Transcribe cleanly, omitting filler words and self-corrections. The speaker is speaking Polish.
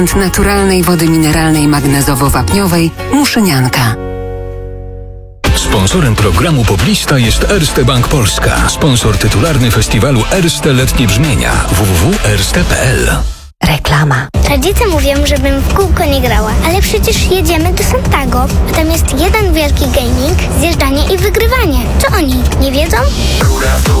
naturalnej wody mineralnej magnezowo-wapniowej Muszynianka. Sponsorem programu Poplista jest Erste Bank Polska. Sponsor tytularny festiwalu Erste Letnie Brzmienia. www.erste.pl. Reklama. Rodzice mówią, żebym w kółko nie grała, ale przecież jedziemy do Santago, a tam jest jeden wielki gaming, zjeżdżanie i wygrywanie. Czy oni nie wiedzą?